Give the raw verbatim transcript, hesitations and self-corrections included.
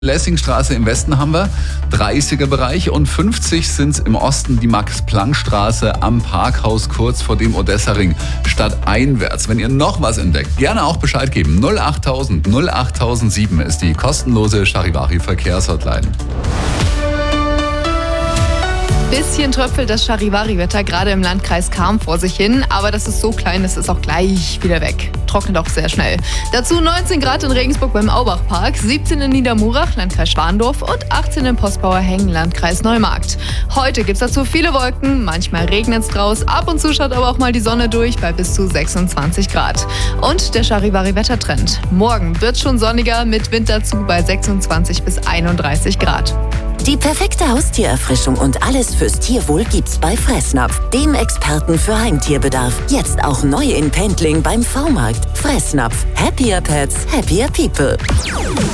Lessingstraße im Westen haben wir, dreißiger Bereich und fünfzig sind es im Osten, die Max-Planck-Straße am Parkhaus kurz vor dem Odessa-Ring, stadteinwärts. Wenn ihr noch was entdeckt, gerne auch Bescheid geben. null achttausend null achttausendsieben ist die kostenlose Charivari-Verkehrshotline. Bisschen tröpfelt das Charivari-Wetter gerade im Landkreis Cham vor sich hin, aber das ist so klein, es ist auch gleich wieder weg. Trocknet auch sehr schnell. Dazu neunzehn Grad in Regensburg beim Aubachpark, siebzehn in Niedermurach, Landkreis Schwandorf und achtzehn in Postbauer-Hengen, Landkreis Neumarkt. Heute gibt's dazu viele Wolken, manchmal regnet's draus, ab und zu schaut aber auch mal die Sonne durch bei bis zu sechsundzwanzig Grad. Und der Charivari-Wettertrend. Morgen wird's schon sonniger mit Wind dazu bei sechsundzwanzig bis einunddreißig Grad. Die perfekte Haustiererfrischung und alles fürs Tierwohl gibt's bei Fressnapf, dem Experten für Heimtierbedarf. Jetzt auch neu in Pendling beim V-Markt. Fressnapf. Happier Pets, happier people.